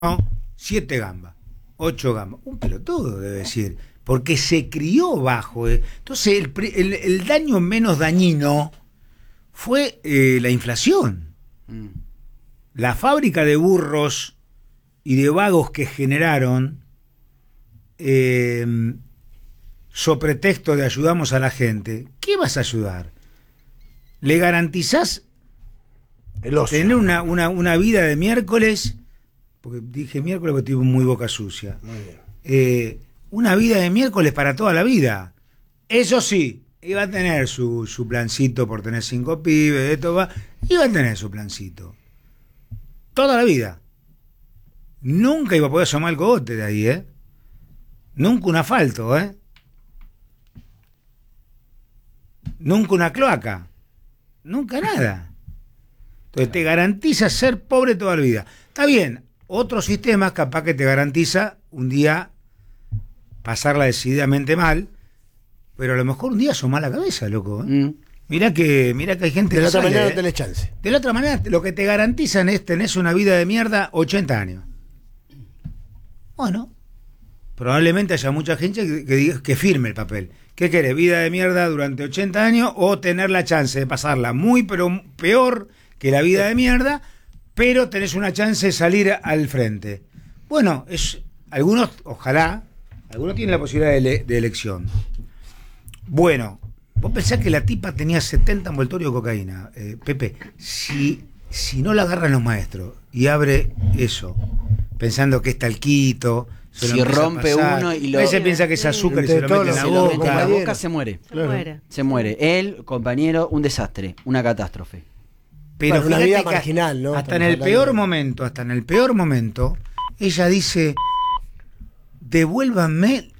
No, 7 gambas, 8 gambas. Un pelotudo debe decir, porque se crió bajo. Entonces, el daño menos dañino fue la inflación. La fábrica de burros y de vagos que generaron, so pretexto de ayudamos a la gente. ¿Qué vas a ayudar? ¿Le garantizás tener una vida de miércoles? Porque dije miércoles porque tuve muy boca sucia. Muy bien. Una vida de miércoles para toda la vida. Eso sí, iba a tener su plancito por tener 5 pibes, iba a tener su plancito. Toda la vida. Nunca iba a poder asomar el cogote de ahí, Nunca un asfalto, Nunca una cloaca. Nunca nada. Entonces te garantiza ser pobre toda la vida. Está bien, otros sistemas capaz que te garantiza un día pasarla decididamente mal, pero a lo mejor un día asomar la cabeza, loco. Mirá que hay gente de la que otra sale, manera no tenés chance. De la otra manera, lo que te garantizan es tenés una vida de mierda 80 años. Bueno, probablemente haya mucha gente que firme el papel. ¿Qué querés? ¿Vida de mierda durante 80 años o tener la chance de pasarla muy pero peor que la vida de mierda, pero tenés una chance de salir al frente? Bueno, algunos, ojalá, algunos tienen la posibilidad de elección. Bueno, vos pensás que la tipa tenía 70 envoltorios de cocaína, Pepe. Si no la agarran los maestros y abre eso, pensando que es talquito, si rompe uno y a veces piensa que es azúcar y se lo mete en la boca, se muere. Se muere. Él, compañero, un desastre, una catástrofe. Pero bueno, una vida marginal, ¿no? Hasta en el peor momento, ella dice: devuélvanme,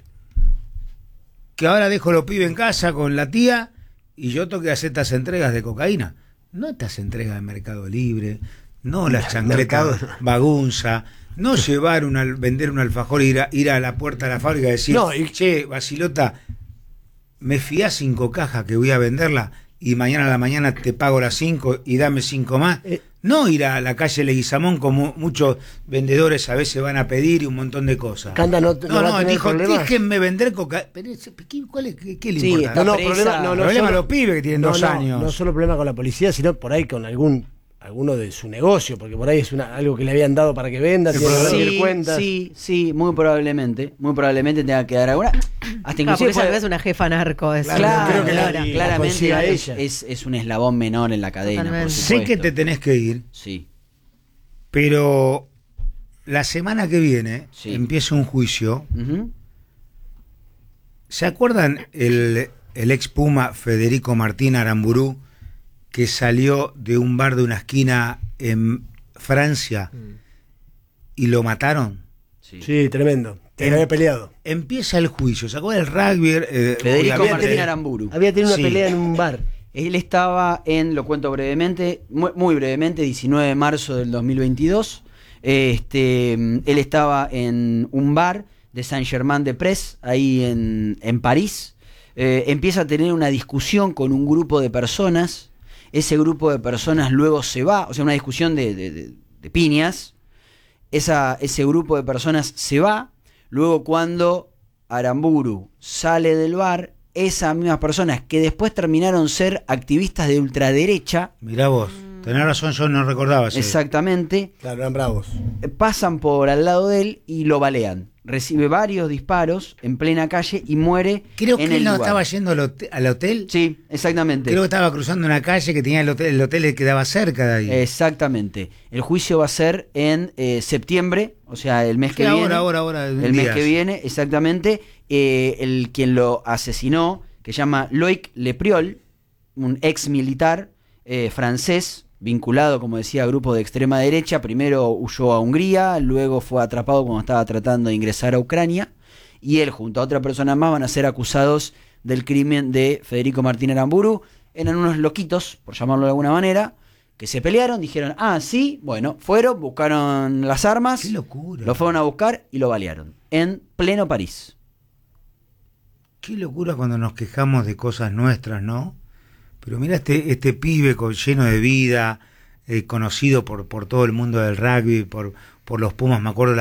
que ahora dejo los pibes en casa con la tía y yo tengo que hacer estas entregas de cocaína. No estas entregas de Mercado Libre, no las chancletas bagunza, no llevar vender un alfajor e ir a la puerta de la fábrica y decir, che, Basilota, me fiás 5 cajas que voy a venderla y mañana a la mañana te pago las 5 y dame 5 más. No ir a la calle Leguizamón como muchos vendedores a veces van a pedir y un montón de cosas. Canda no dijo, problemas. Déjenme vender coca. Pero ¿qué le sí, importa? Problema a los pibes que tienen 2 años. No solo problema con la policía, sino por ahí con alguno de su negocio, porque por ahí es algo que le habían dado para que venda, tiene que rendir cuentas. Sí, muy probablemente tenga que dar alguna. Hasta inclusive es una jefa narco. Claro, claramente es un eslabón menor en la cadena. Sé que te tenés que ir. Sí. Pero la semana que viene empieza un juicio. ¿Se acuerdan el ex Puma Federico Martín Aramburu, que salió de un bar de una esquina en Francia y lo mataron? Sí, tremendo. Había peleado. Empieza el juicio. ¿Se acuerdan del rugby? Federico Martín Aramburu. Había tenido una pelea en un bar. Él estaba lo cuento brevemente, muy brevemente, 19 de marzo del 2022. Él estaba en un bar de Saint-Germain-des-Prés, ahí en París. Empieza a tener una discusión con un grupo de personas. Ese grupo de personas luego se va, o sea, una discusión de piñas. Ese grupo de personas se va. Luego, cuando Aramburu sale del bar, esas mismas personas que después terminaron ser activistas de ultraderecha. Mirá vos, tenés razón, yo no recordaba eso. Exactamente. Claro, eran bravos. Pasan por al lado de él y lo balean. Recibe varios disparos en plena calle y muere. Creo que en él no lugar. estaba yendo al hotel. Sí, exactamente. Creo que estaba cruzando una calle que tenía el hotel que quedaba cerca de ahí. Exactamente. El juicio va a ser en septiembre, o sea, el mes que viene. Ahora. El mes que viene, exactamente. Quien lo asesinó, que se llama Loïc Lepriol, un ex militar francés, vinculado, como decía, a grupos de extrema derecha. Primero huyó a Hungría, luego fue atrapado cuando estaba tratando de ingresar a Ucrania, y él junto a otra persona más van a ser acusados del crimen de Federico Martín Aramburu. Eran unos loquitos, por llamarlo de alguna manera, que se pelearon, dijeron, sí, bueno, fueron, buscaron las armas. ¡Qué locura! Lo fueron a buscar y lo balearon, en pleno París. Qué locura cuando nos quejamos de cosas nuestras, ¿no? Pero mira este pibe lleno de vida, conocido por todo el mundo del rugby, por por los Pumas, me acuerdo